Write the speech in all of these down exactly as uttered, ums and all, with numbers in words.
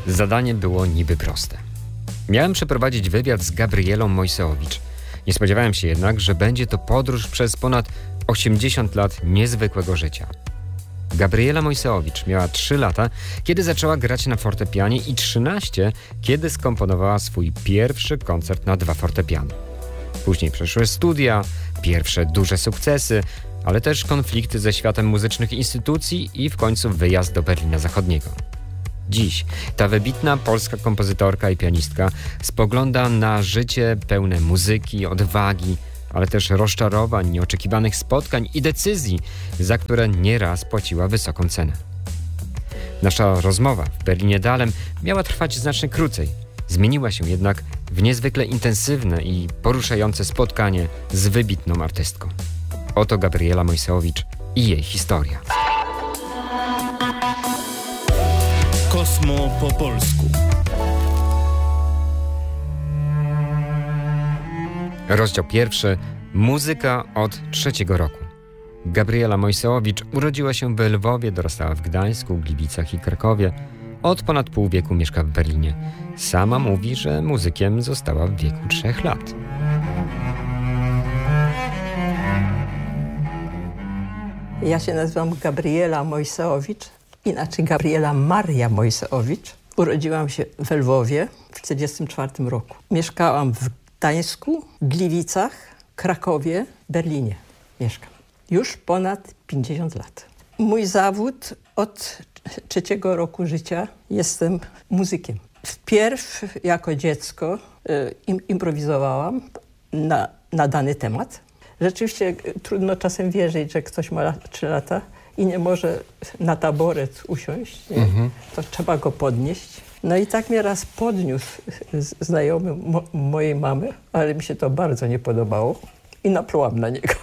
Zadanie było niby proste. Miałem przeprowadzić wywiad z Gabrielą Mojseowicz. Nie spodziewałem się jednak, że będzie to podróż przez ponad osiemdziesiąt lat niezwykłego życia. Gabriela Mojseowicz miała trzy lata, kiedy zaczęła grać na fortepianie i trzynaście, kiedy skomponowała swój pierwszy koncert na dwa fortepiany. Później przeszły studia, pierwsze duże sukcesy, ale też konflikty ze światem muzycznych instytucji i w końcu wyjazd do Berlina Zachodniego. Dziś ta wybitna polska kompozytorka i pianistka spogląda na życie pełne muzyki, odwagi, ale też rozczarowań, nieoczekiwanych spotkań i decyzji, za które nieraz płaciła wysoką cenę. Nasza rozmowa w Berlinie Dahlem miała trwać znacznie krócej. Zmieniła się jednak w niezwykle intensywne i poruszające spotkanie z wybitną artystką. Oto Gabriela Mojseowicz i jej historia. Kosmo po polsku. Rozdział pierwszy. Muzyka od trzeciego roku. Gabriela Mojseowicz urodziła się w Lwowie, dorastała w Gdańsku, Gliwicach i Krakowie. Od ponad pół wieku mieszka w Berlinie. Sama mówi, że muzykiem została w wieku trzech lat. Ja się nazywam Gabriela Mojseowicz, inaczej Gabriela Maria Mojseowicz. Urodziłam się w Lwowie w tysiąc dziewięćset trzydziestym czwartym roku. Mieszkałam w Gdańsku, Gliwicach, Krakowie, Berlinie. Mieszkam już ponad pięćdziesiąt lat. Mój zawód od trzeciego roku życia jestem muzykiem. Wpierw jako dziecko y, im, improwizowałam na, na dany temat. Rzeczywiście trudno czasem wierzyć, że ktoś ma trzy lata i nie może na taboret usiąść, nie? Mhm. To trzeba go podnieść. No i tak mnie raz podniósł znajomy mo mojej mamy, ale mi się to bardzo nie podobało i naplułam na niego.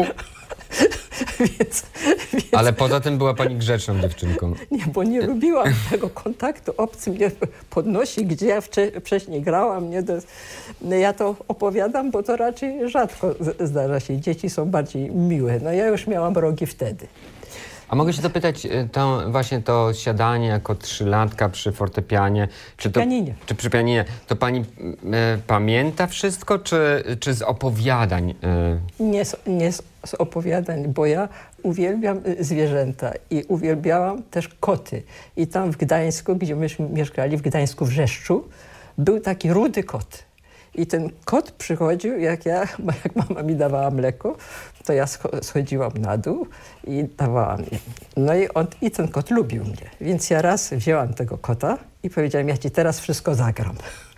więc, więc... Ale poza tym była pani grzeczną dziewczynką. Nie, bo nie lubiłam tego kontaktu. Obcy mnie podnosi, gdzie ja wcze wcześniej grałam. Nie? To, ja to opowiadam, bo to raczej rzadko zdarza się. Dzieci są bardziej miłe. No ja już miałam rogi wtedy. A mogę się zapytać, to właśnie to siadanie jako trzylatka przy fortepianie, czy to, pianinie. Czy przy pianinie, to pani y, pamięta wszystko, czy, czy z opowiadań? Y? Nie, nie z, z opowiadań, bo ja uwielbiam zwierzęta i uwielbiałam też koty. I tam w Gdańsku, gdzie myśmy mieszkali, w Gdańsku w Rzeszczu, był taki rudy kot. I ten kot przychodził, jak ja, jak mama mi dawała mleko, to ja schodziłam na dół i dawałam im. No i, on, i ten kot lubił mnie. Więc ja raz wzięłam tego kota i powiedziałam, ja ci teraz wszystko zagram.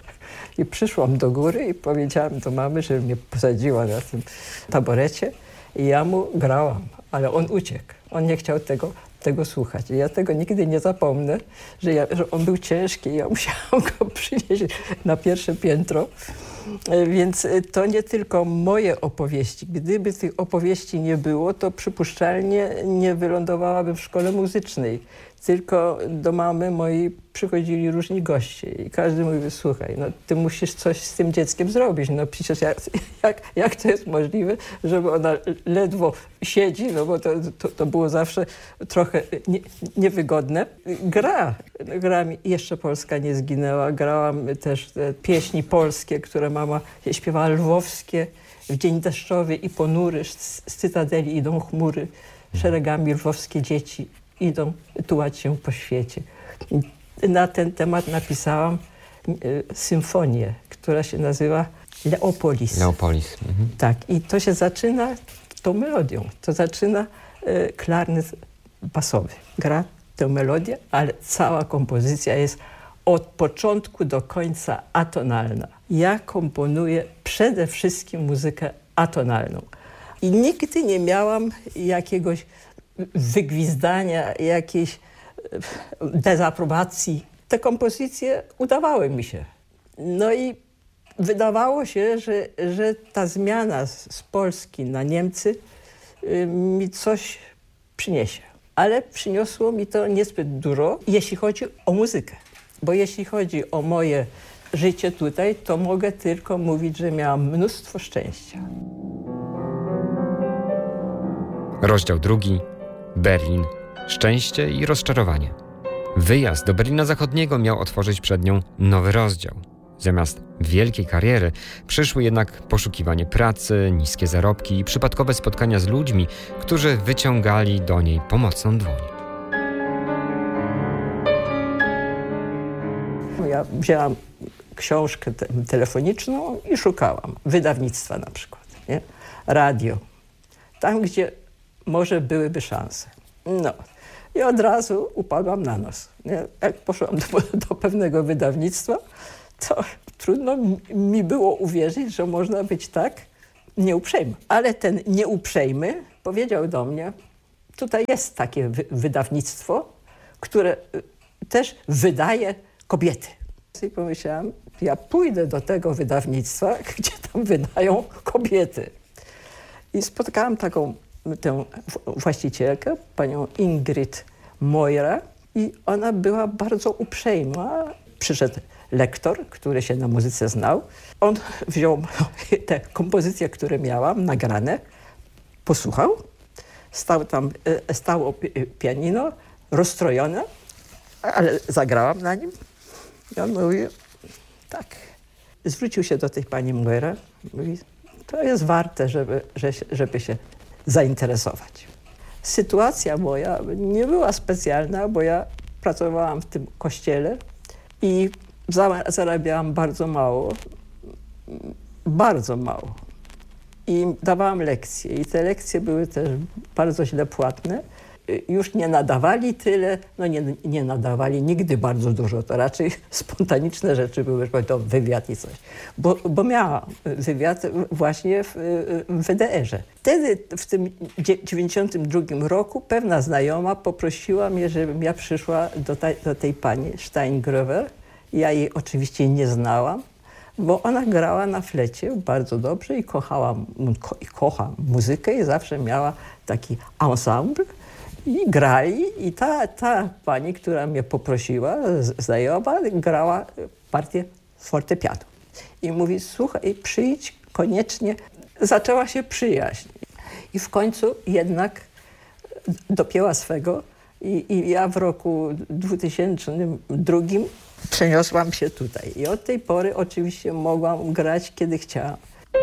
I przyszłam do góry i powiedziałam do mamy, żeby mnie posadziła na tym taborecie i ja mu grałam, ale on uciekł. On nie chciał tego, tego słuchać. I ja tego nigdy nie zapomnę, że, ja, że on był ciężki i ja musiałam go przynieść na pierwsze piętro. Więc to nie tylko moje opowieści. Gdyby tych opowieści nie było, to przypuszczalnie nie wylądowałabym w szkole muzycznej. Tylko do mamy mojej przychodzili różni goście i każdy mówił, słuchaj, no ty musisz coś z tym dzieckiem zrobić. No przecież jak, jak, jak to jest możliwe, żeby ona ledwo siedzi, no bo to, to, to było zawsze trochę nie, niewygodne. Gra, gra mi, jeszcze Polska nie zginęła. Grałam też te pieśni polskie, które mama śpiewała, lwowskie. W dzień deszczowy i ponury z, z cytadeli idą chmury, szeregami lwowskie dzieci idą tułać się po świecie. I na ten temat napisałam y, symfonię, która się nazywa Leopolis. Leopolis. Mhm. Tak, i to się zaczyna tą melodią. To zaczyna y, klarnet basowy. Gra tę melodię, ale cała kompozycja jest od początku do końca atonalna. Ja komponuję przede wszystkim muzykę atonalną. I nigdy nie miałam jakiegoś wygwizdania, jakiejś dezaprobacji. Te kompozycje udawały mi się. No i wydawało się, że, że ta zmiana z, z Polski na Niemcy y, mi coś przyniesie. Ale przyniosło mi to niezbyt dużo, jeśli chodzi o muzykę. Bo jeśli chodzi o moje życie tutaj, to mogę tylko mówić, że miałam mnóstwo szczęścia. Rozdział drugi. Berlin. Szczęście i rozczarowanie. Wyjazd do Berlina Zachodniego miał otworzyć przed nią nowy rozdział. Zamiast wielkiej kariery przyszły jednak poszukiwanie pracy, niskie zarobki i przypadkowe spotkania z ludźmi, którzy wyciągali do niej pomocną dłoń. Ja wzięłam książkę te telefoniczną i szukałam wydawnictwa na przykład, nie? Radio, tam gdzie może byłyby szanse. No i od razu upadłam na nos. Nie? Jak poszłam do, do pewnego wydawnictwa, to trudno mi było uwierzyć, że można być tak nieuprzejmy. Ale ten nieuprzejmy powiedział do mnie, tutaj jest takie wy wydawnictwo, które też wydaje kobiety. I pomyślałam, ja pójdę do tego wydawnictwa, gdzie tam wydają kobiety. I spotkałam taką tę właścicielkę, panią Ingrid Moira, i ona była bardzo uprzejma. Przyszedł lektor, który się na muzyce znał. On wziął te kompozycje, które miałam nagrane, posłuchał, stał tam, stało pianino, rozstrojone, ale zagrałam na nim. I on mówi, tak. Zwrócił się do tej pani Moira, mówi, to jest warte, żeby, żeby się zainteresować. Sytuacja moja nie była specjalna, bo ja pracowałam w tym kościele i zarabiałam bardzo mało, bardzo mało. I dawałam lekcje i te lekcje były też bardzo źle płatne. Już nie nadawali tyle, no nie, nie nadawali nigdy bardzo dużo, to raczej spontaniczne rzeczy były, to wywiad i coś. Bo, bo miałam wywiad właśnie w, w W D R-ze. Wtedy w tym dziewięćdziesiątym drugim roku pewna znajoma poprosiła mnie, żebym ja przyszła do, ta, do tej pani Steingruber. Ja jej oczywiście nie znałam, bo ona grała na flecie bardzo dobrze i kochała, ko, i kocha muzykę i zawsze miała taki ensemble. I grali i ta, ta pani, która mnie poprosiła, znajoma, grała partię fortepianu. I mówi, słuchaj, przyjdź koniecznie. Zaczęła się przyjaźń. I w końcu jednak dopięła swego i, i ja w roku dwutysięcznym drugim przeniosłam się tutaj. I od tej pory oczywiście mogłam grać, kiedy chciałam.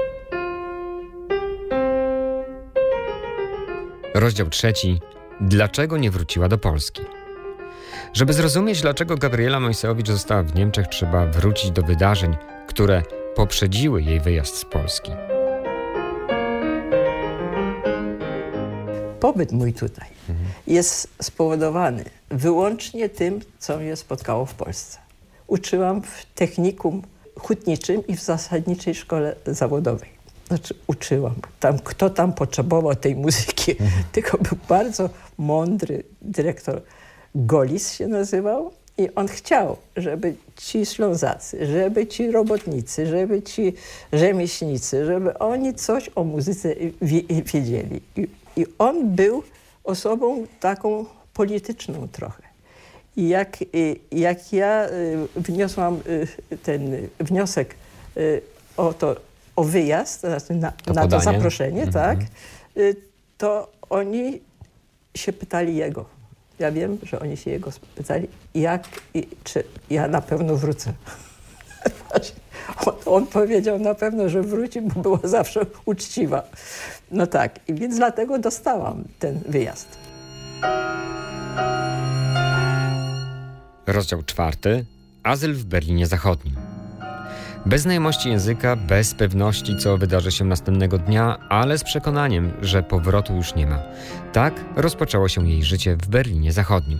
Rozdział trzeci. Dlaczego nie wróciła do Polski? Żeby zrozumieć, dlaczego Gabriela Mojsejowicz została w Niemczech, trzeba wrócić do wydarzeń, które poprzedziły jej wyjazd z Polski. Pobyt mój tutaj mhm. jest spowodowany wyłącznie tym, co mnie spotkało w Polsce. Uczyłam w technikum hutniczym i w zasadniczej szkole zawodowej. Znaczy uczyłam. Tam, kto tam potrzebował tej muzyki. Mhm. Tylko był bardzo mądry dyrektor, Golis się nazywał, i on chciał, żeby ci Ślązacy, żeby ci robotnicy, żeby ci rzemieślnicy, żeby oni coś o muzyce wiedzieli. I, i on był osobą taką polityczną trochę. I jak, jak ja wniosłam ten wniosek o to, o wyjazd, to znaczy na to, na to zaproszenie, mm-hmm. tak, to oni się pytali jego. Ja wiem, że oni się jego pytali, jak i czy ja na pewno wrócę. on, on powiedział na pewno, że wróci, bo była zawsze uczciwa. No tak, i więc dlatego dostałam ten wyjazd. Rozdział czwarty. Azyl w Berlinie Zachodnim. Bez znajomości języka, bez pewności, co wydarzy się następnego dnia, ale z przekonaniem, że powrotu już nie ma. Tak rozpoczęło się jej życie w Berlinie Zachodnim.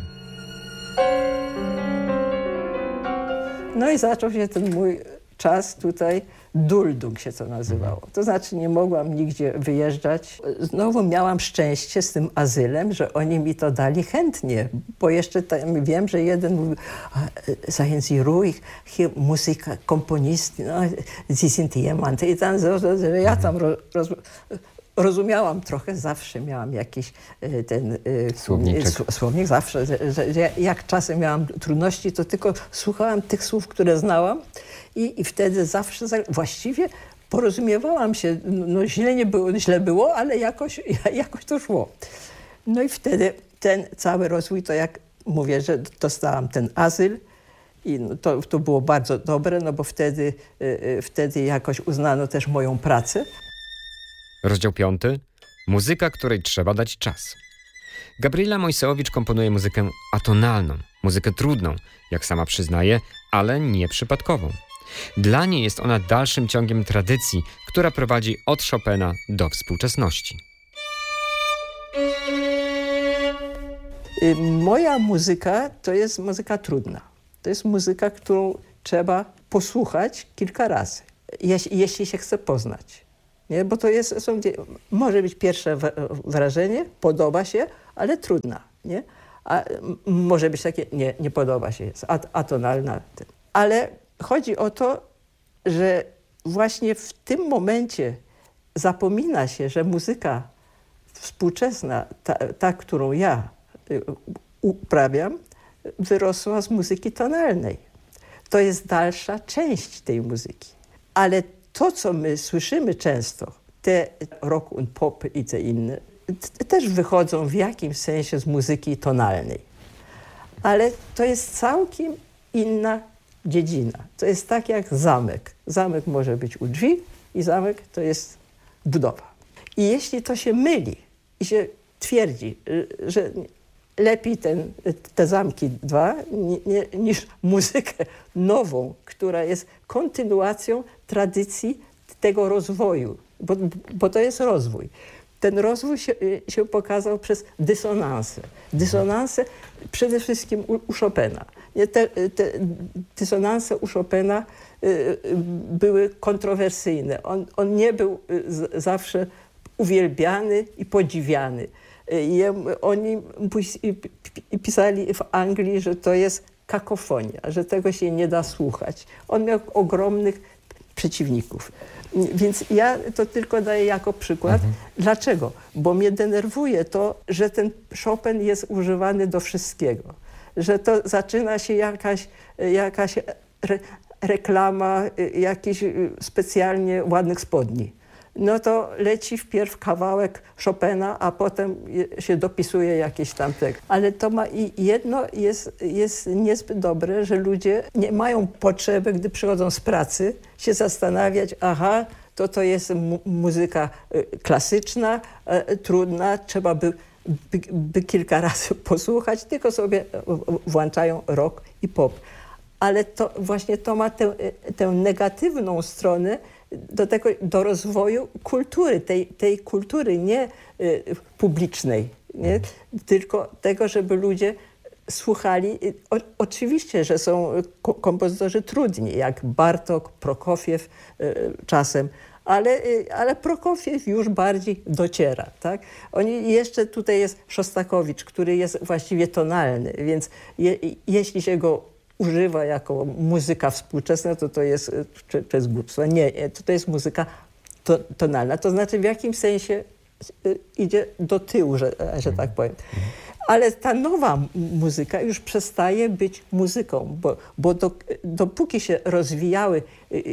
No i zaczął się ten mój czas tutaj, Duldung się to nazywało. To znaczy nie mogłam nigdzie wyjeżdżać. Znowu miałam szczęście z tym azylem, że oni mi to dali chętnie, bo jeszcze tam wiem, że jeden mówił, seien Sie ruhig, hier Musiker, Komponisten, no, Sie sind jemand. I tam, że ja tam roz, rozumiałam trochę, zawsze miałam jakiś ten słownik, słownik zawsze, że, że, że jak czasem miałam trudności, to tylko słuchałam tych słów, które znałam. I, I wtedy zawsze, właściwie porozumiewałam się, no źle nie było, źle było, ale jakoś, jakoś to szło. No i wtedy ten cały rozwój, to jak mówię, że dostałam ten azyl i to, to było bardzo dobre, no bo wtedy, wtedy jakoś uznano też moją pracę. Rozdział piąty. Muzyka, której trzeba dać czas. Gabriela Mojseowicz komponuje muzykę atonalną, muzykę trudną, jak sama przyznaje, ale nie przypadkową. Dla niej jest ona dalszym ciągiem tradycji, która prowadzi od Chopina do współczesności. Moja muzyka to jest muzyka trudna. To jest muzyka, którą trzeba posłuchać kilka razy, jeśli, jeśli się chce poznać. Nie? Bo to jest, są, może być pierwsze wrażenie, podoba się, ale trudna. Nie? A może być takie, nie, nie podoba się, jest atonalna. Ale chodzi o to, że właśnie w tym momencie zapomina się, że muzyka współczesna, ta, ta którą ja uprawiam, wyrosła z muzyki tonalnej. To jest dalsza część tej muzyki. Ale to, co my słyszymy często, te rock and pop i te inne, też wychodzą w jakimś sensie z muzyki tonalnej. Ale to jest całkiem inna dziedzina. To jest tak jak zamek. Zamek może być u drzwi i zamek to jest budowa. I jeśli to się myli i się twierdzi, że lepiej ten, te zamki dwa nie, nie, niż muzykę nową, która jest kontynuacją tradycji tego rozwoju, bo, bo to jest rozwój. Ten rozwój się, się pokazał przez dysonanse. Dysonanse przede wszystkim u, u Chopina. Te, te dysonanse u Chopina y, były kontrowersyjne. On, on nie był z, zawsze uwielbiany i podziwiany. I oni pisali w Anglii, że to jest kakofonia, że tego się nie da słuchać. On miał ogromnych przeciwników. Więc ja to tylko daję jako przykład. Mhm. Dlaczego? Bo mnie denerwuje to, że ten Chopin jest używany do wszystkiego. Że to zaczyna się jakaś, jakaś re, reklama jakichś specjalnie ładnych spodni. No to leci wpierw kawałek Chopina, a potem się dopisuje jakieś tam tekst. Ale to ma i jedno jest, jest niezbyt dobre, że ludzie nie mają potrzeby, gdy przychodzą z pracy, się zastanawiać, aha, to to jest mu- muzyka klasyczna, e, trudna, trzeba by, by, by kilka razy posłuchać, tylko sobie włączają rock i pop. Ale to właśnie to ma tę, tę negatywną stronę, do tego, do rozwoju kultury, tej, tej kultury nie y, publicznej, nie? Tylko tego, żeby ludzie słuchali. O, oczywiście, że są ko- kompozytorzy trudni, jak Bartok, Prokofiew y, czasem, ale, y, ale Prokofiew już bardziej dociera. Tak? Oni, jeszcze tutaj jest Szostakowicz, który jest właściwie tonalny, więc je, jeśli się go używa jako muzyka współczesna, to to jest, to jest głupstwo. Nie, to, to jest muzyka to, tonalna. To znaczy w jakimś sensie idzie do tyłu, że, że tak powiem. Ale ta nowa muzyka już przestaje być muzyką, bo, bo do, dopóki się rozwijały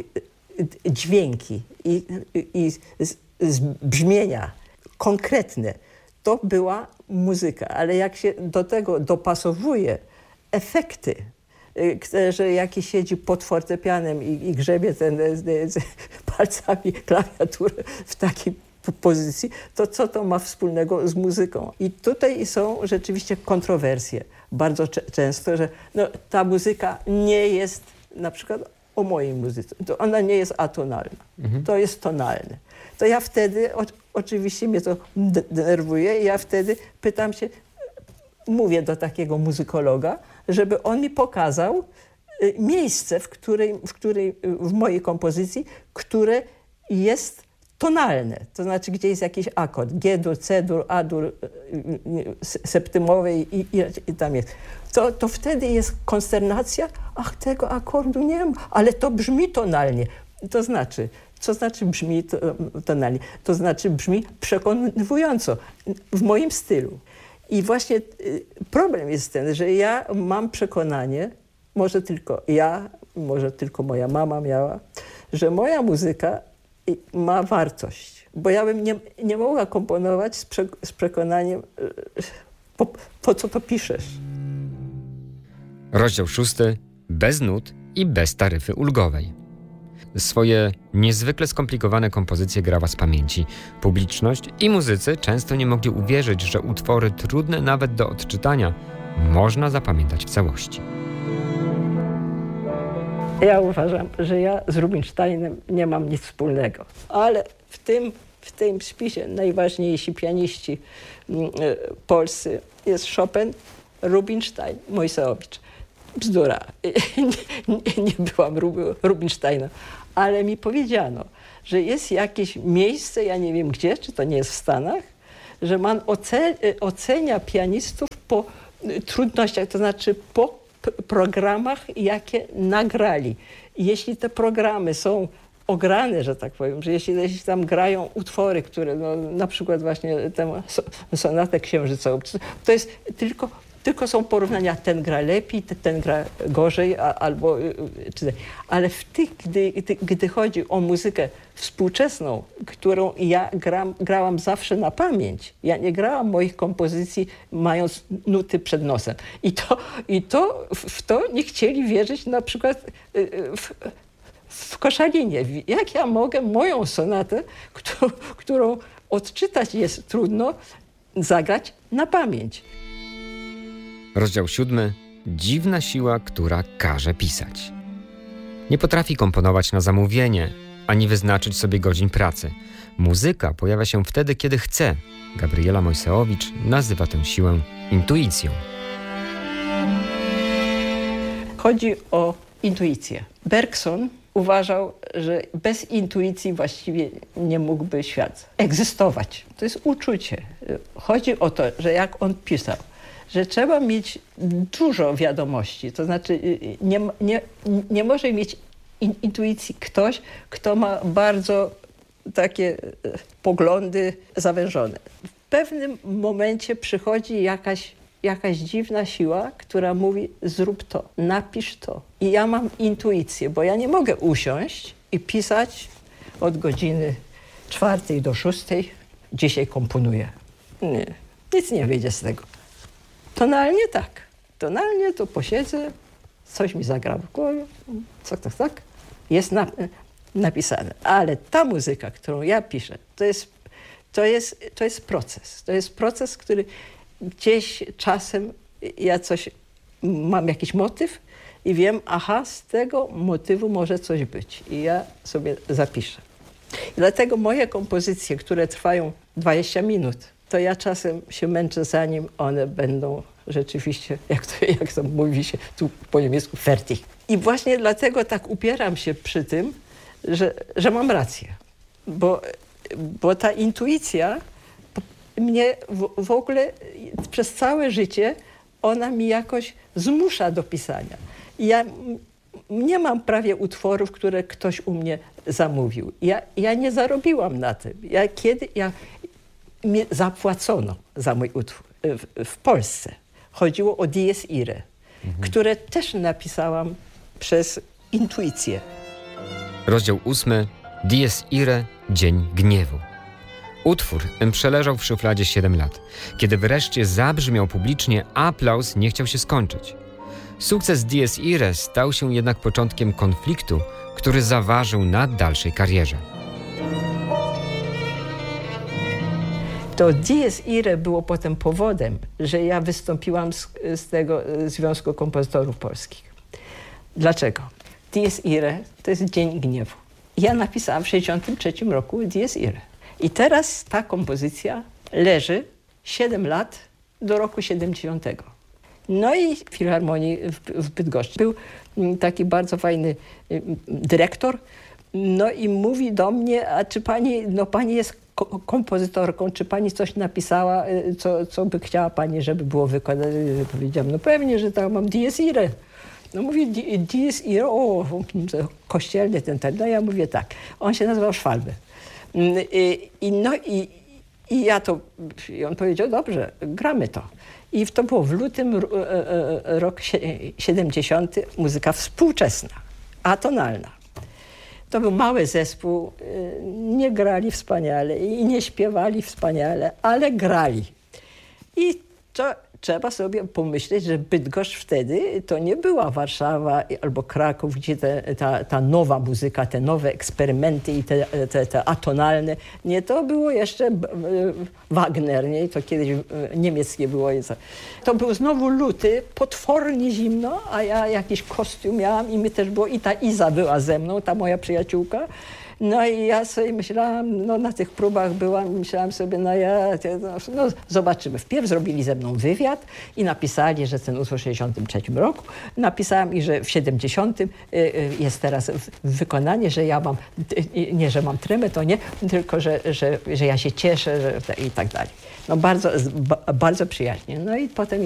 dźwięki i, i z, z brzmienia konkretne, to była muzyka. Ale jak się do tego dopasowuje efekty, że jakiś siedzi pod fortepianem i, i grzebie ten, z, z palcami klawiaturę w takiej pozycji, to co to ma wspólnego z muzyką? I tutaj są rzeczywiście kontrowersje. Bardzo cze- często, że no, ta muzyka nie jest, na przykład o mojej muzyce, to ona nie jest atonalna, mhm. to jest tonalne. To ja wtedy, o, oczywiście mnie to denerwuje i ja wtedy pytam się, mówię do takiego muzykologa, żeby on mi pokazał y, miejsce, w której, w której, w mojej kompozycji, które jest tonalne. To znaczy, gdzie jest jakiś akord, G-dur, C-dur, A-dur, y, y, septymowy i, i, i tam jest. To, to wtedy jest konsternacja, ach, tego akordu nie ma, ale to brzmi tonalnie. To znaczy, co znaczy brzmi to, tonalnie? To znaczy brzmi przekonywująco, w moim stylu. I właśnie problem jest ten, że ja mam przekonanie, może tylko ja, może tylko moja mama miała, że moja muzyka ma wartość. Bo ja bym nie, nie mogła komponować z, prze, z przekonaniem, po, po co to piszesz. Rozdział szósty. Bez nut i bez taryfy ulgowej. Swoje niezwykle skomplikowane kompozycje grała z pamięci. Publiczność i muzycy często nie mogli uwierzyć, że utwory trudne nawet do odczytania można zapamiętać w całości. Ja uważam, że ja z Rubinsteinem nie mam nic wspólnego, ale w tym, w tym spisie najważniejsi pianiści mm, polscy jest Chopin, Rubinstein, Mojsejowicz. Bzdura. Nie, nie, nie byłam Rubinsteina, ale mi powiedziano, że jest jakieś miejsce, ja nie wiem gdzie, czy to nie jest w Stanach, że man ocenia pianistów po trudnościach, to znaczy po programach, jakie nagrali. I jeśli te programy są ograne, że tak powiem, że jeśli, jeśli tam grają utwory, które no, na przykład właśnie tę sonatę księżycową, to jest tylko Tylko są porównania, ten gra lepiej, ten gra gorzej, a, albo... Czy, ale w tych, gdy, gdy, gdy chodzi o muzykę współczesną, którą ja gram, grałam zawsze na pamięć, ja nie grałam moich kompozycji mając nuty przed nosem. I to, i to w to nie chcieli wierzyć na przykład w, w Koszalinie. Jak ja mogę moją sonatę, którą, którą odczytać jest trudno, zagrać na pamięć? Rozdział siódmy. Dziwna siła, która każe pisać. Nie potrafi komponować na zamówienie, ani wyznaczyć sobie godzin pracy. Muzyka pojawia się wtedy, kiedy chce. Gabriela Mojsejowicz nazywa tę siłę intuicją. Chodzi o intuicję. Bergson uważał, że bez intuicji właściwie nie mógłby świat egzystować. To jest uczucie. Chodzi o to, że jak on pisał, że trzeba mieć dużo wiadomości, to znaczy nie, nie, nie może mieć in, intuicji ktoś, kto ma bardzo takie poglądy zawężone. W pewnym momencie przychodzi jakaś, jakaś dziwna siła, która mówi zrób to, napisz to. I ja mam intuicję, bo ja nie mogę usiąść i pisać od godziny czwartej do szóstej. Dzisiaj komponuję. Nie, nic nie wyjdzie z tego. Tonalnie tak. Tonalnie to posiedzę, coś mi zagra w głowie, tak, tak, tak. Jest na, napisane. Ale ta muzyka, którą ja piszę, to jest, to, jest, to jest proces. To jest proces, który gdzieś czasem ja coś, mam jakiś motyw i wiem, aha, z tego motywu może coś być. I ja sobie zapiszę. I dlatego moje kompozycje, które trwają dwadzieścia minut, to ja czasem się męczę, zanim one będą rzeczywiście, jak to, jak to mówi się tu po niemiecku, fertig. I właśnie dlatego tak upieram się przy tym, że, że mam rację. Bo, bo ta intuicja mnie w, w ogóle przez całe życie ona mi jakoś zmusza do pisania. I ja nie mam prawie utworów, które ktoś u mnie zamówił. Ja, ja nie zarobiłam na tym. Ja kiedy... Ja, mnie zapłacono za mój utwór w, w Polsce. Chodziło o Dies Irae, mhm. które też napisałam przez intuicję. Rozdział ósmy. Dies Irae, Dzień Gniewu. Utwór ten przeleżał w szufladzie siedem lat. Kiedy wreszcie zabrzmiał publicznie, aplauz nie chciał się skończyć. Sukces Dies Irae stał się jednak początkiem konfliktu, który zaważył na dalszej karierze. To Dies Irae było potem powodem, że ja wystąpiłam z, z tego Związku Kompozytorów Polskich. Dlaczego? Dies Irae to jest Dzień Gniewu. Ja napisałam w sześćdziesiątym trzecim roku Dies Irae. I teraz ta kompozycja leży siedem lat do roku siedemdziesiątego. No i w Filharmonii w, w Bydgoszczy był taki bardzo fajny dyrektor, no i mówi do mnie, a czy pani, no pani jest kompozytorką, czy pani coś napisała, co, co by chciała pani, żeby było wykładane? Powiedziałam, no pewnie, że tam mam Dies Irae. No mówi, Dies Irae, o, kościelny ten, ten. No ja mówię tak. On się nazywał Schwalbe. I, i, no i, i ja to, i on powiedział, dobrze, gramy to. I to było w lutym rok siedemdziesiąty, muzyka współczesna, atonalna. To był mały zespół, nie grali wspaniale i nie śpiewali wspaniale, ale grali. I to, trzeba sobie pomyśleć, że Bydgoszcz wtedy to nie była Warszawa albo Kraków, gdzie te, ta, ta nowa muzyka, te nowe eksperymenty i te, te, te atonalne. Nie, to było jeszcze Wagner, nie? To kiedyś niemieckie było. To był znowu luty, potwornie zimno, a ja jakiś kostium miałam i my też było, i ta Iza była ze mną, ta moja przyjaciółka. No i ja sobie myślałam, no na tych próbach byłam, myślałam sobie, no ja, no zobaczymy. Wpierw zrobili ze mną wywiad i napisali, że ten utwór w sześćdziesiątym trzecim roku. Napisałam i że w siedemdziesiątym jest teraz wykonanie, że ja mam, nie, że mam tremę, to nie, tylko że, że, że ja się cieszę że, i tak dalej. No bardzo, bardzo przyjaźnie. No i potem